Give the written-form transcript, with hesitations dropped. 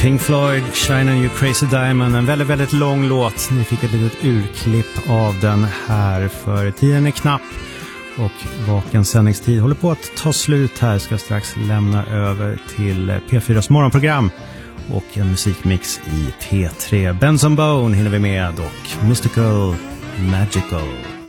Pink Floyd, Shine on You Crazy Diamond, en väldigt, väldigt lång låt. Ni fick ett litet urklipp av den här, för tiden är knapp och Vakens sändningstid håller på att ta slut här. Ska strax lämna över till P4s morgonprogram och en musikmix i P3. Benson Bone hinner vi med och Mystical Magical.